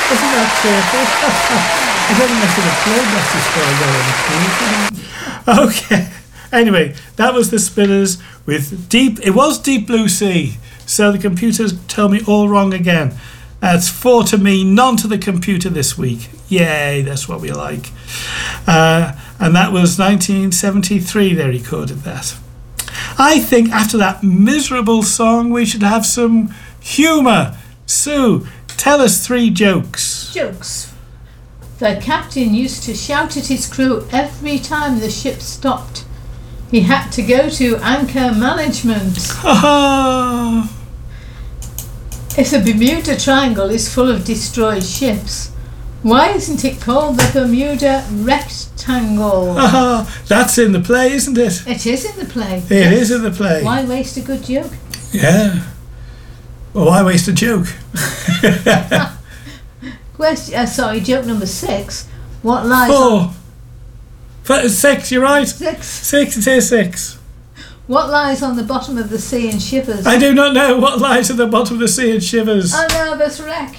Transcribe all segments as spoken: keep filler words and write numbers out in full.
Isn't that cheerful? I don't think I should have played that before I go on the cruise. Okay. Anyway, that was the Spinners with Deep... It was Deep Blue Sea, so the computers tell me all wrong again. That's four to me, none to the computer this week. Yay, that's what we like. Uh, and that was nineteen seventy-three they recorded that. I think after that miserable song, we should have some humour. Sue, tell us three jokes. Jokes. The captain used to shout at his crew every time the ship stopped. He had to go to anchor management. Ah. If the Bermuda Triangle is full of destroyed ships, why isn't it called the Bermuda Rectangle? Ah, that's in the play, isn't it? It is in the play. It yes. is in the play. Why waste a good joke? Yeah. Well, why waste a joke? Question, uh, sorry, joke number six. What lies Four. On... Six, you're right. Six. Six, it is six. What lies on the bottom of the sea and shivers? I do not know what lies at the bottom of the sea and shivers. A nervous wreck.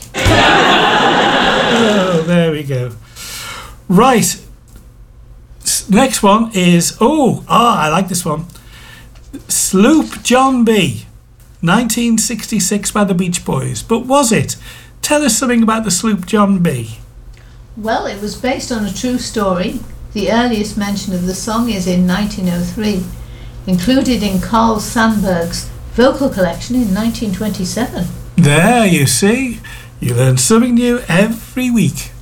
Oh, there we go. Right. Next one is, oh, ah, I like this one. Sloop John B. nineteen sixty-six by the Beach Boys. But was it? Tell us something about the Sloop John B. Well, it was based on a true story. The earliest mention of the song is in nineteen oh three. Included in Carl Sandburg's vocal collection in nineteen twenty-seven. There, you see. You learn something new every week.